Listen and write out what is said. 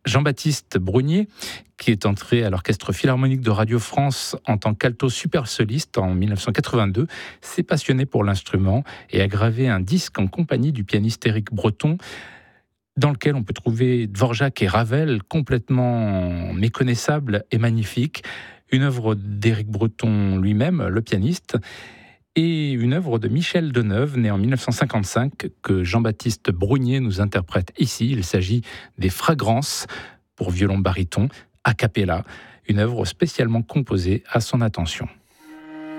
Jean-Baptiste Brugner, qui est entré à l'Orchestre Philharmonique de Radio France en tant qu'alto super soliste en 1982, s'est passionné pour l'instrument et a gravé un disque en compagnie du pianiste Éric Breton, dans lequel on peut trouver Dvorak et Ravel complètement méconnaissables et magnifiques, une œuvre d'Éric Breton lui-même, le pianiste, et une œuvre de Michel Deneuve, né en 1955, que Jean-Baptiste Brugner nous interprète ici. Il s'agit des Fragrances pour violon baryton, a cappella, une œuvre spécialement composée à son attention.